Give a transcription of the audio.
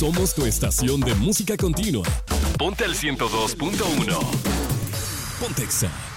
Somos tu estación de música continua. Ponte al 102.1. Pontexa.